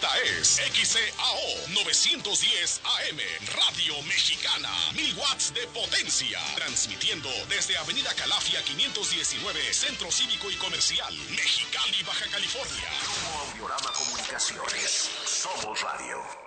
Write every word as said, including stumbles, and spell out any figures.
Esta es X C A O novecientos diez A M, Radio Mexicana, mil watts de potencia, transmitiendo desde Avenida Calafia quinientos diecinueve, Centro Cívico y Comercial, Mexicali, Baja California. Grupo Audiorama Comunicaciones. Somos radio.